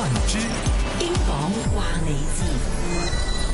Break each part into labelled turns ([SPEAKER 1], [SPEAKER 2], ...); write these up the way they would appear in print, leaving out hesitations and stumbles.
[SPEAKER 1] 之英皇話你知。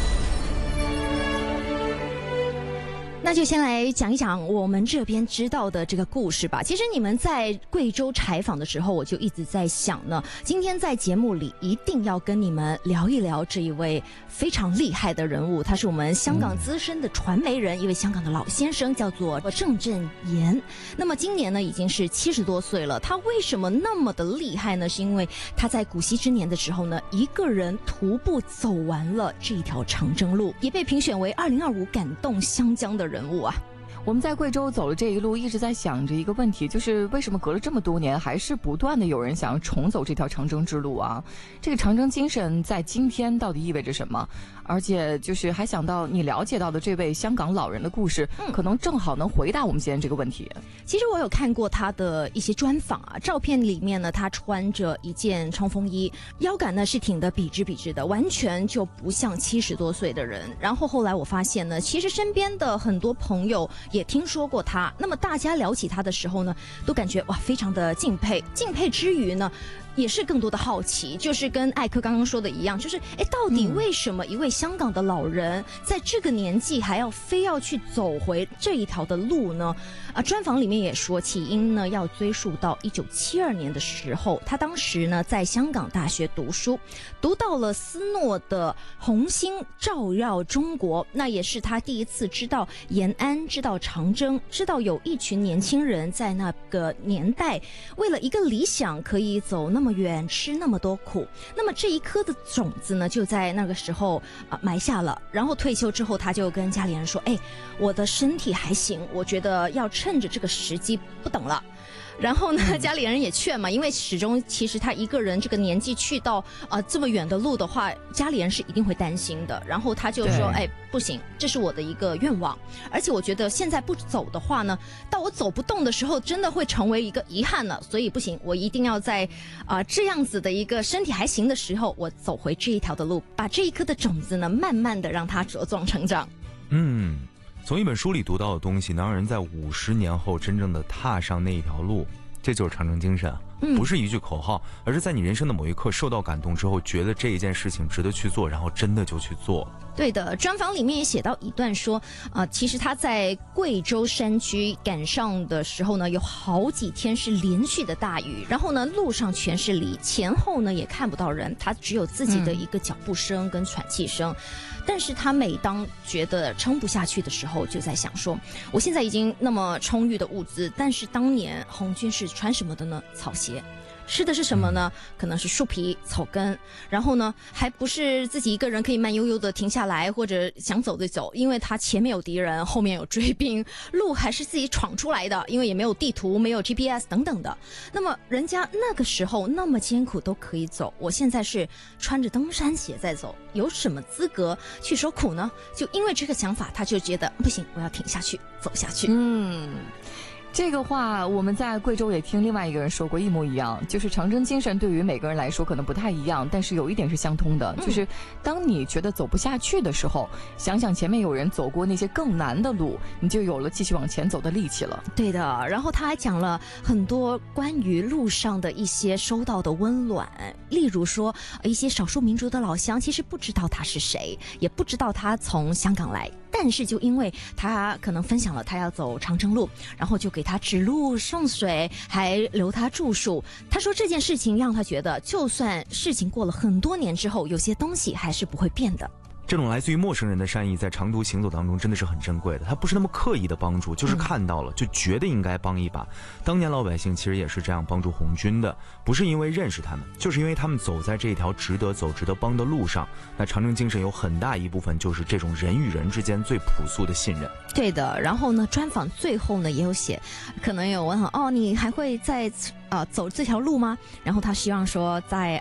[SPEAKER 2] 那就先来讲一讲我们这边知道的这个故事吧。其实你们在贵州采访的时候，我就一直在想呢，今天在节目里一定要跟你们聊一聊这一位非常厉害的人物，他是我们香港资深的传媒人，一位香港的老先生，叫做郑振炎。那么今年呢已经是70多岁了，他为什么那么的厉害呢？是因为他在古稀之年的时候呢，一个人徒步走完了这一条长征路，也被评选为2025感动湘江的人物啊。
[SPEAKER 3] 我们在贵州走了这一路，一直在想着一个问题，就是为什么隔了这么多年，还是不断的有人想要重走这条长征之路啊？这个长征精神在今天到底意味着什么？而且就是还想到你了解到的这位香港老人的故事，可能正好能回答我们今天这个问题。
[SPEAKER 2] 其实我有看过他的一些专访啊，照片里面呢，他穿着一件冲锋衣，腰杆呢是挺得笔直笔直的，完全就不像70多岁的人。然后后来我发现呢，其实身边的很多朋友也听说过他，那么大家聊起他的时候呢，都感觉哇非常的敬佩，敬佩之余呢，也是更多的好奇，就是跟艾克刚刚说的一样，就是到底为什么一位香港的老人在这个年纪还要非要去走回这一条的路呢？专访里面也说，起因呢要追溯到1972年的时候，他当时呢在香港大学读书，读到了斯诺的红星照耀中国，那也是他第一次知道延安，知道长征，知道有一群年轻人在那个年代为了一个理想可以走那么远，吃那么多苦。那么这一颗的种子呢，就在那个时候埋下了。然后退休之后，他就跟家里人说：“我的身体还行，我觉得要趁着这个时机不等了。”然后呢，家里人也劝嘛，因为始终其实他一个人这个年纪去到这么远的路的话，家里人是一定会担心的。然后他就说：“不行，这是我的一个愿望，而且我觉得现在不走的话呢，到我走不动的时候，真的会成为一个遗憾了。所以不行，我一定要在这样子的一个身体还行的时候，我走回这一条的路，把这一颗的种子呢，慢慢的让它茁壮成长。”
[SPEAKER 4] 从一本书里读到的东西，能让人在50年后真正的踏上那一条路，这就是长征精神啊！不是一句口号，而是在你人生的某一刻受到感动之后，觉得这一件事情值得去做，然后真的就去做。
[SPEAKER 2] 对的，专访里面也写到一段说，其实他在贵州山区赶上的时候呢，有好几天是连续的大雨，然后呢，路上全是泥，前后呢也看不到人，他只有自己的一个脚步声跟喘气声。但是他每当觉得撑不下去的时候，就在想说，我现在已经那么充裕的物资，但是当年红军是穿什么的呢？草鞋。吃的是什么呢？可能是树皮、草根，然后呢，还不是自己一个人可以慢悠悠的停下来，或者想走就走，因为他前面有敌人，后面有追兵，路还是自己闯出来的，因为也没有地图，没有 GPS 等等的。那么人家那个时候那么艰苦都可以走，我现在是穿着登山鞋在走，有什么资格去说苦呢？就因为这个想法，他就觉得不行，我要停下去，走下去。
[SPEAKER 3] 这个话我们在贵州也听另外一个人说过，一模一样，就是长征精神对于每个人来说可能不太一样，但是有一点是相通的，就是当你觉得走不下去的时候，想想前面有人走过那些更难的路，你就有了继续往前走的力气了。
[SPEAKER 2] 对的，然后他还讲了很多关于路上的一些收到的温暖，例如说一些少数民族的老乡其实不知道他是谁，也不知道他从香港来，但是就因为他可能分享了他要走长征路，然后就给他指路送水，还留他住宿。他说这件事情让他觉得，就算事情过了很多年之后，有些东西还是不会变的。
[SPEAKER 4] 这种来自于陌生人的善意，在长途行走当中真的是很珍贵的。他不是那么刻意的帮助，就是看到了就觉得应该帮一把。当年老百姓其实也是这样帮助红军的，不是因为认识他们，就是因为他们走在这条值得走、值得帮的路上。那长征精神有很大一部分就是这种人与人之间最朴素的信任。
[SPEAKER 2] 对的，然后呢，专访最后呢也有写，可能有问你还会再走这条路吗？然后他希望说，在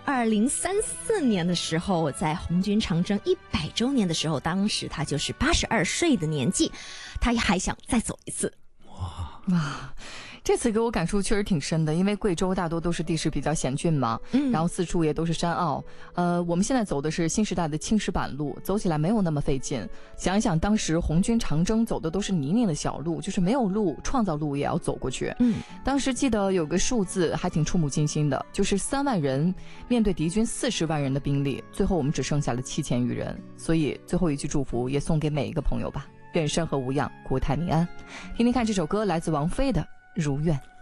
[SPEAKER 2] 2034年的时候，在红军长征100周年的时候，当时他就是82岁的年纪，他还想再走一次。
[SPEAKER 3] 哇！ 这次给我感触确实挺深的，因为贵州大多都是地势比较险峻嘛，然后四处也都是山坳。我们现在走的是新时代的青石板路，走起来没有那么费劲。想一想当时红军长征走的都是泥泞的小路，就是没有路，创造路也要走过去。当时记得有个数字还挺触目惊心的，就是3万人面对敌军40万人的兵力，最后我们只剩下了7000余人。所以最后一句祝福也送给每一个朋友吧，愿山河无恙，国泰民安。听听看这首歌，来自王菲的《如愿》。